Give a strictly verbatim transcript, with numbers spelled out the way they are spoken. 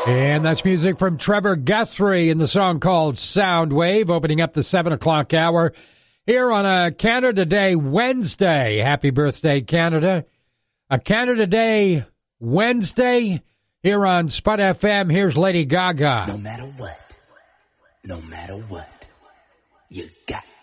And that's music from Trevor Guthrie in the song called Soundwave, opening up the seven o'clock hour here on a Canada Day Wednesday. Happy birthday, Canada. A Canada Day Wednesday here on Spud F M. Here's Lady Gaga. No matter what, no matter what, you got